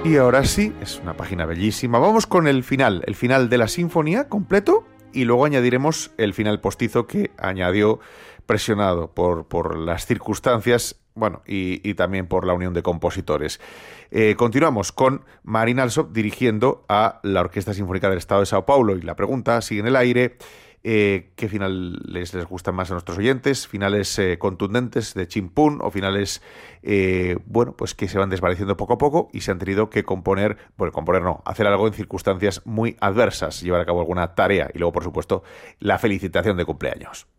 Y ahora sí, es una página bellísima. Vamos con el final de la sinfonía completo, y luego añadiremos el final postizo que añadió presionado por las circunstancias, bueno, y también por la unión de compositores. Continuamos con Marin Alsop dirigiendo a la Orquesta Sinfónica del Estado de Sao Paulo, y la pregunta sigue en el aire. ¿Qué finales les gustan más a nuestros oyentes? ¿Finales contundentes de chimpún o finales, bueno, pues que se van desvaneciendo poco a poco y se han tenido que hacer algo en circunstancias muy adversas, llevar a cabo alguna tarea y luego, por supuesto, la felicitación de cumpleaños?